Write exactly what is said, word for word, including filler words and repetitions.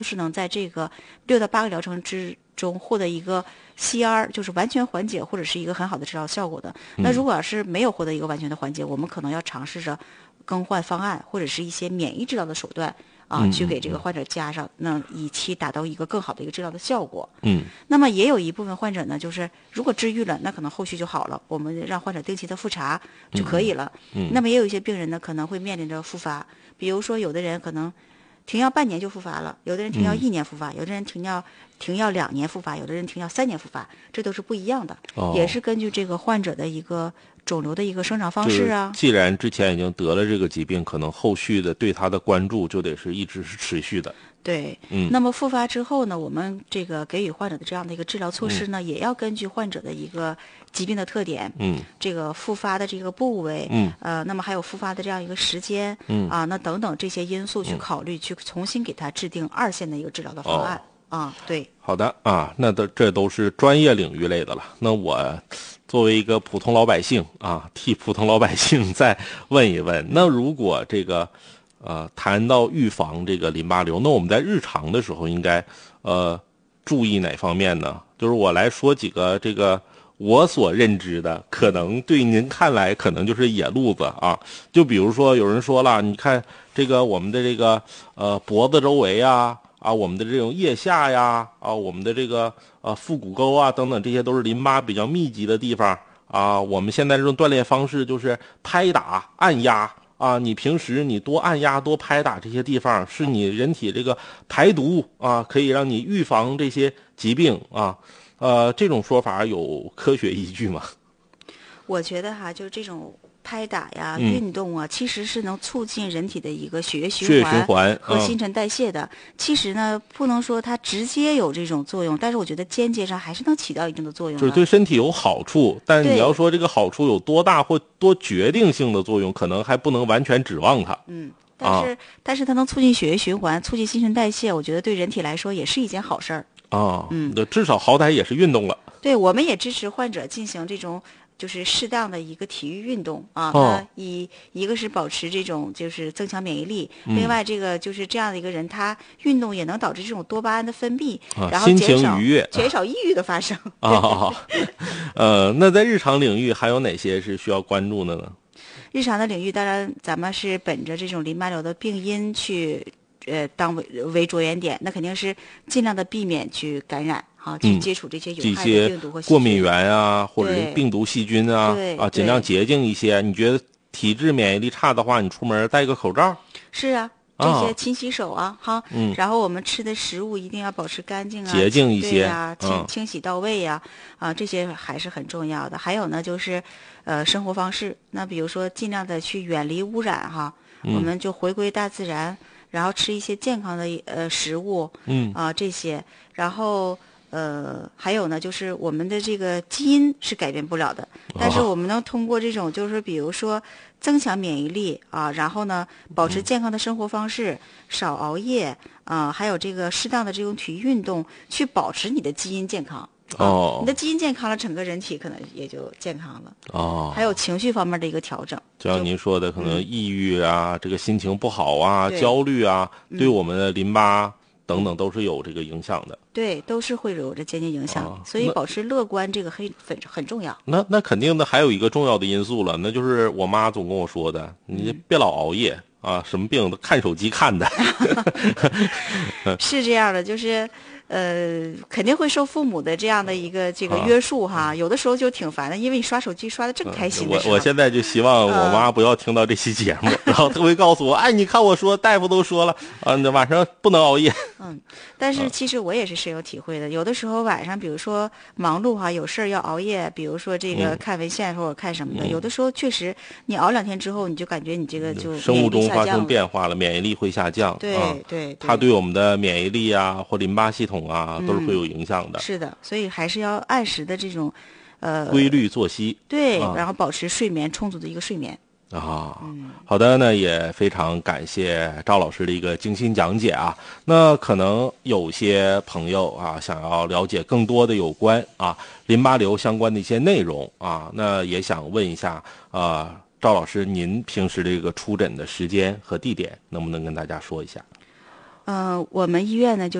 是能在这个六到八个疗程之中获得一个 C R， 就是完全缓解或者是一个很好的治疗效果的。那如果要是没有获得一个完全的缓解，我们可能要尝试着更换方案或者是一些免疫治疗的手段啊，去给这个患者加上，那以期达到一个更好的一个治疗的效果。 嗯， 那么也有一部分患者呢，就是如果治愈了，那可能后续就好了，我们让患者定期的复查就可以了。 嗯， 那么也有一些病人呢，可能会面临着复发，比如说有的人可能停药半年就复发了，有的人停药一年复发，有的人停药停药两年复发，有的人停药三年复发，这都是不一样的， 哦、 也是根据这个患者的一个肿瘤的一个生长方式啊。 既然之前已经得了这个疾病，可能后续的对他的关注就得是一直是持续的。 对， 嗯， 那么复发之后呢，我们这个给予患者的这样的一个治疗措施呢，嗯、也要根据患者的一个疾病的特点， 嗯， 这个复发的这个部位， 嗯， 呃，那么还有复发的这样一个时间， 嗯啊，那等等这些因素去考虑，嗯、去重新给他制定二线的一个治疗的方案。哦啊，对， 好的啊，那都这都是专业领域类的了。那我作为一个普通老百姓啊，替普通老百姓再问一问，那如果这个呃谈到预防这个淋巴瘤，那我们在日常的时候应该呃注意哪方面呢？就是我来说几个这个我所认知的，可能对您看来可能就是野路子啊。就比如说有人说了，你看这个我们的这个呃脖子周围啊。啊，我们的这种腋下呀，啊，我们的这个呃腹股沟啊等等，这些都是淋巴比较密集的地方啊。我们现在这种锻炼方式就是拍打、按压啊。你平时你多按压、多拍打这些地方，是你人体这个排毒啊，可以让你预防这些疾病啊。呃，这种说法有科学依据吗？ 我觉得哈，就这种拍打呀、 嗯、 运动啊，其实是能促进人体的一个血液循环、血液循环和新陈代谢的。嗯、其实呢，不能说它直接有这种作用，但是我觉得间接上还是能起到一定的作用的。 就是对身体有好处，但你要说这个好处有多大或多决定性的作用，可能还不能完全指望它。 嗯，但是、啊、但是它能促进血液循环，促进新陈代谢，我觉得对人体来说也是一件好事儿。 啊， 嗯， 至少好歹也是运动了。 对，我们也支持患者进行这种。就是适当的一个体育运动啊， 哦、 它一一个是保持这种就是增强免疫力，嗯、另外这个就是这样的一个人，他运动也能导致这种多巴胺的分泌， 啊、 然后减少心情愉悦， 减少抑郁的发生。 啊，呃，那在日常领域还有哪些是需要关注的呢？ 日常的领域，当然咱们是本着这种淋巴瘤的病因去呃当为为着眼点，那肯定是尽量的避免去感染。啊，去接触这些有害的病毒和细菌、 过敏源啊，或者是病毒、细菌啊，啊，尽量洁净一些。你觉得体质免疫力差的话，你出门戴个口罩。 是啊，这些勤洗手啊， 啊哈，嗯，然后我们吃的食物一定要保持干净啊， 洁净一些， 对啊，清、嗯、清洗到位呀、啊，啊，这些还是很重要的。还有呢，就是呃生活方式，那比如说尽量的去远离污染哈， 嗯、 我们就回归大自然，然后吃一些健康的呃食物， 嗯啊这些，然后。呃，还有呢，就是我们的这个基因是改变不了的，但是我们能通过这种，就是比如说增强免疫力啊，然后呢，保持健康的生活方式，嗯、少熬夜啊，还有这个适当的这种体育运动，去保持你的基因健康。 哦、 啊，你的基因健康了，整个人体可能也就健康了。 哦， 还有情绪方面的一个调整， 就像您说的，可能抑郁啊， 嗯、 这个心情不好啊，焦虑啊，对我们的淋巴。嗯等等都是有这个影响的， 对，都是会有着间接影响， 啊、 所以保持乐观这个很很很重要。 那那肯定的，还有一个重要的因素了，那就是我妈总跟我说的，你别老熬夜、嗯、啊，什么病都看手机看的。 是这样的，就是呃，肯定会受父母的这样的一个这个约束哈， 啊、 有的时候就挺烦的，因为你刷手机刷的正开心的时候、 嗯、我我现在就希望我妈不要听到这期节目，嗯、然后她会告诉我，哎，你看我说大夫都说了啊，那晚上不能熬夜。 嗯，但是其实我也是深有体会的，有的时候晚上比如说忙碌哈，有事儿要熬夜，比如说这个看文献或者看什么的， 嗯、 有的时候确实你熬两天之后，你就感觉你这个就生物钟发生变化了，免疫力会下降。 对、 啊、 对， 它对我们的免疫力啊或淋巴系统啊、嗯、都是会有影响的。 是的，所以还是要按时的这种呃规律作息。 对、 啊， 然后保持睡眠充足的一个睡眠。 啊， 嗯， 好的，那也非常感谢赵老师的一个精心讲解啊。那可能有些朋友啊，想要了解更多的有关啊淋巴瘤相关的一些内容啊，那也想问一下啊，赵老师，您平时这个出诊的时间和地点，能不能跟大家说一下？ 呃，我们医院呢就